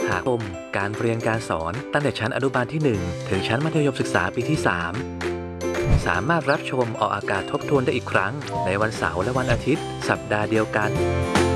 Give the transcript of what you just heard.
หากชมการเรียนการสอนตั้งแต่ชั้นอนุบาลที่ 1 ถึงชั้นมัธยมศึกษาปีที่ 3 สามารถรับชมออกอากาศทบทวนได้อีกครั้งในวันเสาร์และวันอาทิตย์สัปดาห์เดียวกัน